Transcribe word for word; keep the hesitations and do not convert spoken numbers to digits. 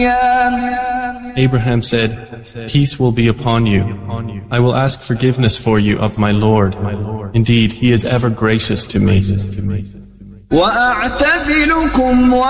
Abraham said, "Peace will be upon you. I will ask forgiveness for you of my Lord. Indeed, He is ever gracious to me."